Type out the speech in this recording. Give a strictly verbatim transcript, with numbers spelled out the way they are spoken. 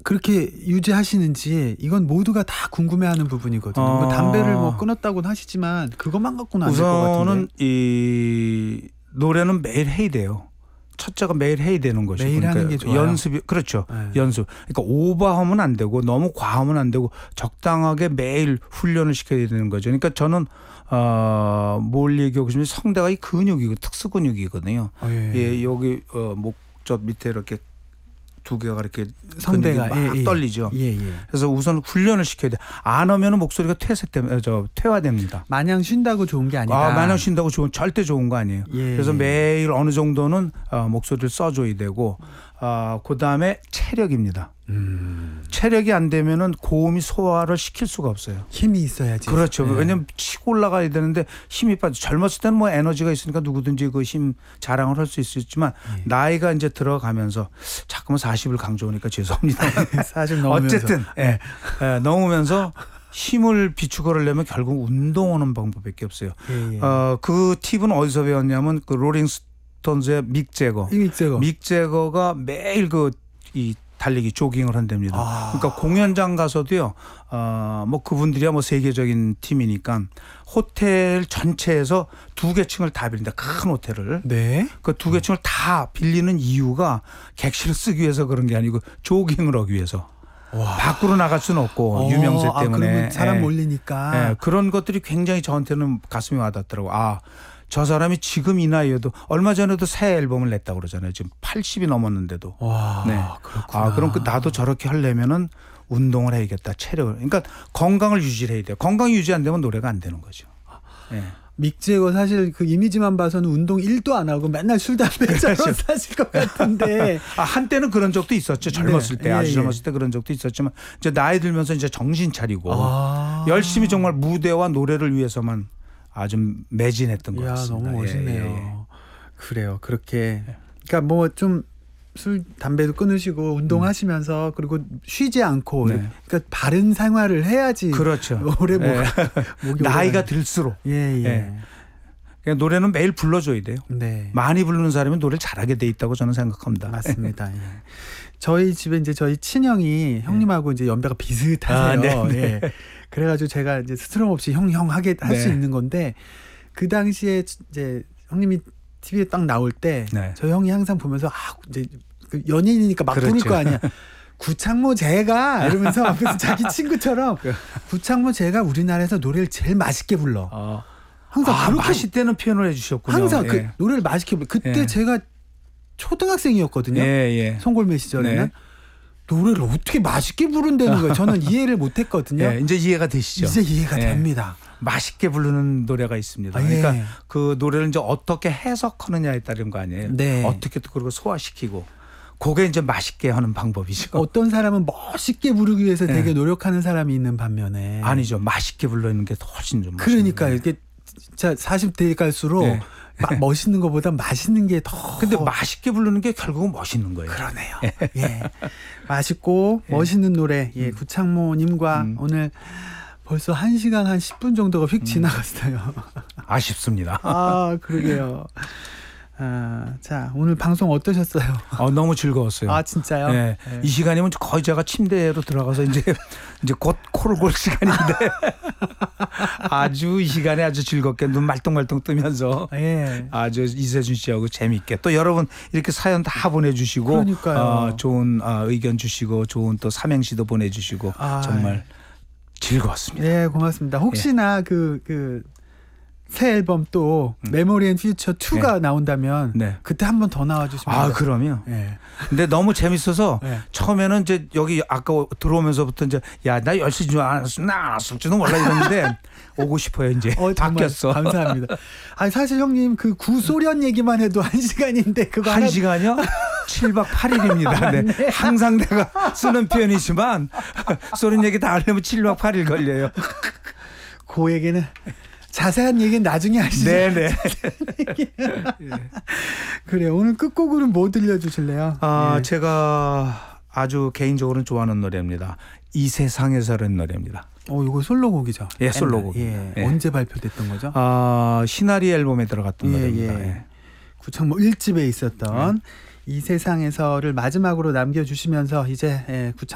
그렇게 유지하시는지 이건 모두가 다 궁금해하는 부분이거든요. 어... 뭐 담배를 뭐 끊었다고는 하시지만 그것만 갖고는 안 될 것 같은데. 우선은 이 노래는 매일 해야 돼요. 첫째가 매일 해야 되는 것이고. 매일 그러니까 하는 게 좋아요. 연습이 그렇죠. 네. 연습. 그러니까 오버하면 안 되고 너무 과하면 안 되고 적당하게 매일 훈련을 시켜야 되는 거죠. 그러니까 저는 어, 뭘 얘기하고 싶으면 성대가 이 근육이고 특수 근육이거든요. 어, 예. 예, 여기 어, 목젖 밑에 이렇게 두 개가 이렇게 성대가 막 예, 예. 떨리죠. 예, 예. 그래서 우선 훈련을 시켜야 돼. 안 하면은 목소리가 퇴색 때문에 저 퇴화됩니다. 마냥 쉰다고 좋은 게 아니다. 아, 마냥 쉰다고 좋은 절대 좋은 거 아니에요. 예. 그래서 매일 어느 정도는 어, 목소리를 써줘야 되고, 어, 그 다음에 체력입니다. 음. 체력이 안 되면은 고음이 소화를 시킬 수가 없어요. 힘이 있어야지. 그렇죠. 네. 왜냐면 치고 올라가야 되는데 힘이 빠져. 젊었을 때는 뭐 에너지가 있으니까 누구든지 그 힘 자랑을 할 수 있었지만 예. 나이가 이제 들어가면서 자꾸만 사십을 강조하니까 죄송합니다. 사실 넘으면서. 어쨌든 예, 예, 넘으면서 힘을 비축하려면 결국 운동하는 방법밖에 없어요. 예, 예. 어, 그 팁은 어디서 배웠냐면 그 로링스톤즈의 믹 제거. 믹 제거. 믹 제거가 매일 그 이 달리기 조깅을 한답니다. 아. 그러니까 공연장 가서도요. 어, 뭐 그분들이야 뭐 세계적인 팀이니까 호텔 전체에서 두 개 층을 다 빌린다. 큰 호텔을. 네. 그 두 개 층을 다 빌리는 이유가 객실을 쓰기 위해서 그런 게 아니고 조깅을 하기 위해서. 와. 밖으로 나갈 수는 없고 어, 유명세 아, 때문에. 그러면 사람 예. 몰리니까. 예, 그런 것들이 굉장히 저한테는 가슴이 와닿더라고요. 아, 저 사람이 지금 이 나이에도 얼마 전에도 새 앨범을 냈다고 그러잖아요. 지금 팔십이 넘었는데도. 와, 네. 그렇구나. 아, 그럼 그 나도 저렇게 하려면은 운동을 해야겠다. 체력을. 그러니까 건강을 유지해야 돼요. 건강 유지 안 되면 노래가 안 되는 거죠. 네. 믹 제거 사실 그 이미지만 봐서는 운동 일도 안 하고 맨날 술 담배처럼 그렇죠. 사실 것 같은데. 아, 한때는 그런 적도 있었죠. 젊었을 네. 때. 예, 아주 예. 젊었을 때 그런 적도 있었지만 이제 나이 들면서 이제 정신 차리고 아. 열심히 정말 무대와 노래를 위해서만 아주 매진했던 것 이야, 같습니다. 너무 멋있네요. 예, 예, 예. 그래요. 그렇게. 그러니까 뭐 좀 술 담배도 끊으시고 운동하시면서 그리고 쉬지 않고 네. 그러니까 바른 생활을 해야지. 그렇죠. 오래 목, 예. 목이 나이가 오래 들수록 예, 예. 예. 그러니까 노래는 매일 불러줘야 돼요. 네. 많이 부르는 사람이 노래를 잘하게 돼 있다고 저는 생각합니다. 맞습니다. 예. 저희 집에 이제 저희 친형이 형님하고 이제 연배가 비슷하세요. 아, 네, 네. 예. 그래가지고 제가 이제 스스럼 없이 형 형 하게 할 수 네. 있는 건데 그 당시에 이제 형님이 티비에 딱 나올 때 네. 저희 형이 항상 보면서 아 이제 그 연예인이니까 막 부를 그렇죠. 거 아니야. 구창모 제가 이러면서 앞에서 자기 친구처럼 구창모 제가 우리나라에서 노래를 제일 맛있게 불러. 어. 항상 아, 그렇게 맛있다는 표현을 해주셨군요. 항상 예. 그 노래를 맛있게 불러. 그때 예. 제가 초등학생이었거든요. 예, 예. 송골매 시절에는 네. 노래를 어떻게 맛있게 부른다는 거예요. 저는 이해를 못했거든요. 예, 이제 이해가 되시죠? 이제 이해가 예. 됩니다. 맛있게 부르는 노래가 있습니다. 아, 예. 그러니까 그 노래를 이제 어떻게 해석하느냐에 따른 거 아니에요. 네. 어떻게 또 그리고 소화시키고 그게 이제 맛있게 하는 방법이죠. 어떤 사람은 멋있게 부르기 위해서 네. 되게 노력하는 사람이 있는 반면에 아니죠. 맛있게 부르는 게 훨씬 좀 그러니까 멋있는 이게 진짜 사십 대 갈수록 네. 마- 멋있는 것보다 맛있는 게 더. 근데 맛있게 부르는 게 결국은 멋있는 거예요. 그러네요. 예. 맛있고 멋있는 노래. 예. 구창모님과 음. 오늘 벌써 한 시간 한 십 분 정도가 휙 지나갔어요. 아쉽습니다. 아, 그러게요. 아, 자, 오늘 방송 어떠셨어요? 어, 너무 즐거웠어요. 아, 진짜요? 네. 네. 이 시간이면 거의 제가 침대로 들어가서 이제 이제 곧 코를 골 시간인데 아주 이 시간에 아주 즐겁게 눈 말똥말똥 뜨면서 예. 아주 이세준 씨하고 재밌게 또 여러분 이렇게 사연 다 보내주시고 그러니까요. 어, 좋은 어, 의견 주시고 좋은 또 삼행시도 보내주시고 아, 정말 즐거웠습니다. 네, 고맙습니다. 혹시나 그, 그, 새 앨범 또 메모리 앤 퓨처 투가 나온다면 네. 그때 한 번 더 나와주시면 아 돼요. 그러면 예. 근데 너무 재밌어서 네. 처음에는 이제 여기 아까 들어오면서부터 이제 야 나 열 시 줄 알았어 나 알았을 줄은 몰라 이랬는데 오고 싶어요 이제 어, 정말 바뀌었어. 감사합니다. 아니 사실 형님 그 구소련 얘기만 해도 한 시간인데 그거 한 하나 시간이요? 칠 박 팔 일입니다. 네. 항상 내가 쓰는 표현이지만 소련 얘기 다 하려면 칠 박 팔 일 걸려요. 그 얘기는 자세한 얘기는 나중에 하시죠. 네네. 그래요. 오늘 끝곡으로 뭐 들려주실래요? 아 예. 제가 아주 개인적으로는 좋아하는 노래입니다. 이 세상에서라는 노래입니다. 어, 이거 솔로곡이죠. 예, 솔로곡입니다. 예. 예. 언제 발표됐던 거죠? 아 시나리 앨범에 들어갔던 예, 노래입니다. 예. 예. 구창모 일 집에 있었던 이 세상에서를 마지막으로 남겨주시면서 이제 예, 구창